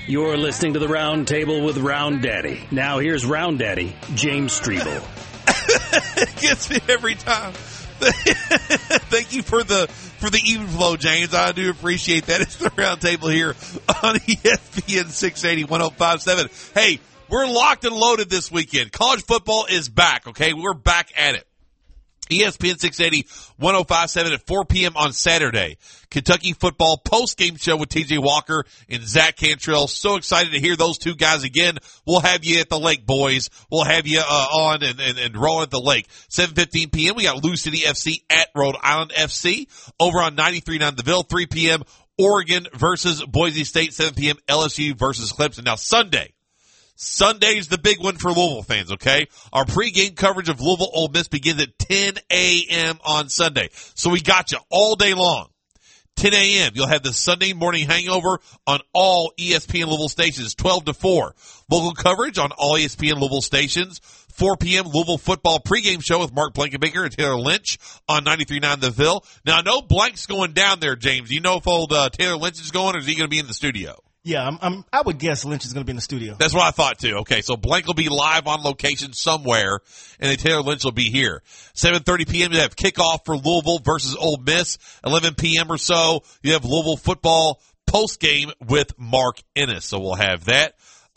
You're listening to the Round Table with Round Daddy. Now here's Round Daddy, James Strebel. It gets me every time. Thank you for the even flow, James. I do appreciate that. It's the Round Table here on ESPN 680 1057. Hey, we're locked and loaded this weekend. College football is back, okay? We're back at it. ESPN 680 1057 at 4 p.m. on Saturday. Kentucky football post-game show with TJ Walker and Zach Cantrell. So excited to hear those two guys again. We'll have you at the lake, boys. We'll have you on and rolling at the lake. 7:15 p.m. We got Lou City FC at Rhode Island FC. Over on 93.9 The Ville, 3 p.m. Oregon versus Boise State. 7 p.m. LSU versus Clemson. Now Sunday's the big one for Louisville fans, okay? Our pregame coverage of Louisville Ole Miss begins at 10 a.m. on Sunday. So we got you all day long. 10 a.m. You'll have the Sunday morning hangover on all ESPN Louisville stations, 12 to 4. Local coverage on all ESPN Louisville stations. 4 p.m. Louisville football pregame show with Mark Blankenbaker and Taylor Lynch on 93.9 The Ville. Now, I know Blank's going down there, James. Do you know if old Taylor Lynch is going, or is he going to be in the studio? Yeah, I would guess Lynch is going to be in the studio. That's what I thought too. Okay, so Blank will be live on location somewhere, and then Taylor Lynch will be here. 7:30 p.m. you have kickoff for Louisville versus Ole Miss. 11 p.m. or so you have Louisville football post game with Mark Ennis. So we'll have that.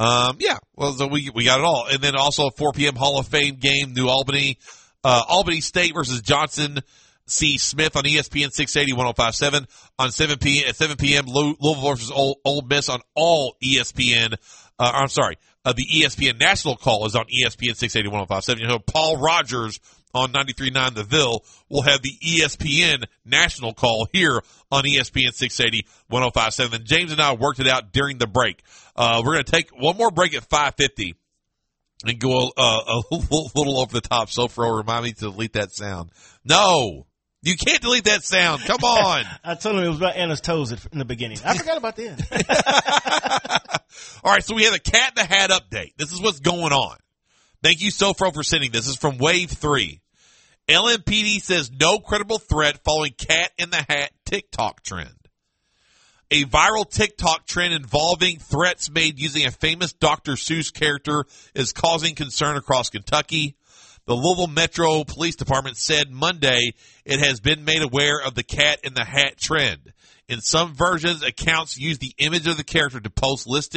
So we got it all, and then also a 4 p.m. Hall of Fame game, New Albany, Albany State versus Johnson C. Smith on ESPN 680 1057 on 7 p.m. Louisville versus Ole Miss on all ESPN. The ESPN national call is on ESPN 680 1057. You know, Paul Rogers on 93.9 The Ville will have the ESPN national call here on ESPN 680 1057. And James and I worked it out during the break. We're going to take one more break at 5:50 and go a little over the top. So, remind me to delete that sound. No. You can't delete that sound. Come on. I told him it was about Anna's toes in the beginning. I forgot about the end. All right, so we have a Cat in the Hat update. This is what's going on. Thank you, Sofro, for sending this. This is from Wave 3. LMPD says no credible threat following Cat in the Hat TikTok trend. A viral TikTok trend involving threats made using a famous Dr. Seuss character is causing concern across Kentucky. The Louisville Metro Police Department said Monday it has been made aware of the Cat in the Hat trend. In some versions, accounts use the image of the character to post lists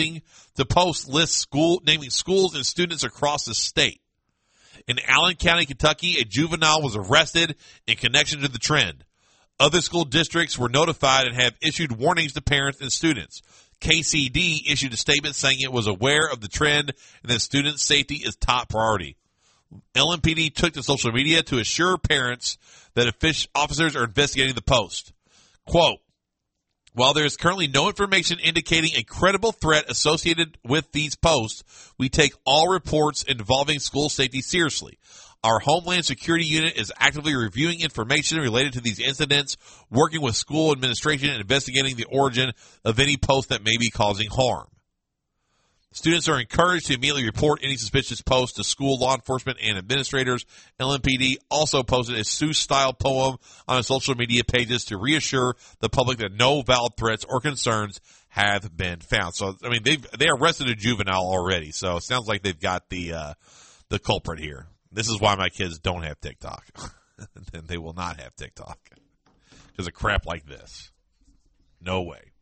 naming schools and students across the state. In Allen County, Kentucky, a juvenile was arrested in connection to the trend. Other school districts were notified and have issued warnings to parents and students. KCD issued a statement saying it was aware of the trend and that student safety is top priority. LMPD took to social media to assure parents that officers are investigating the post. Quote, while there is currently no information indicating a credible threat associated with these posts, we take all reports involving school safety seriously. Our Homeland Security Unit is actively reviewing information related to these incidents, working with school administration and investigating the origin of any post that may be causing harm. Students are encouraged to immediately report any suspicious posts to school law enforcement and administrators. LMPD also posted a Seuss-style poem on its social media pages to reassure the public that no valid threats or concerns have been found. So, I mean, they arrested a juvenile already, so it sounds like they've got the culprit here. This is why my kids don't have TikTok. And they will not have TikTok because of crap like this. No way.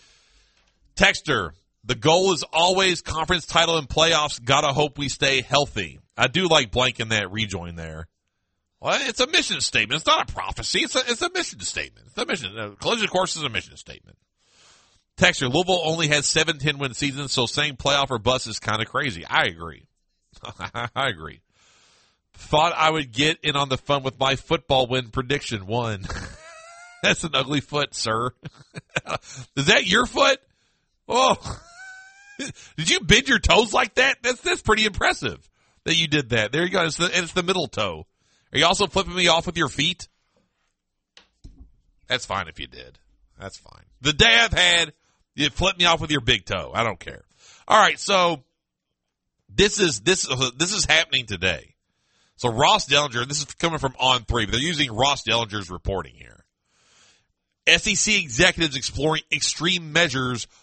Texter. The goal is always conference title and playoffs. Gotta hope we stay healthy. I do like blanking that rejoin there. Well, it's a mission statement. It's not a prophecy. It's a mission statement. It's a mission. Collision course is a mission statement. Texture, Louisville only has 7 10-win seasons, so saying playoff or bust is kind of crazy. I agree. I agree. Thought I would get in on the fun with my football win prediction. 1. That's an ugly foot, sir. Is that your foot? Oh. Did you bend your toes like that? That's pretty impressive that you did that. There you go. It's the middle toe. Are you also flipping me off with your feet? That's fine if you did. That's fine. The day I've had, you flip me off with your big toe. I don't care. All right, so this is happening today. So Ross Dellinger, this is coming from On3, but they're using Ross Dellinger's reporting here. SEC executives exploring extreme measures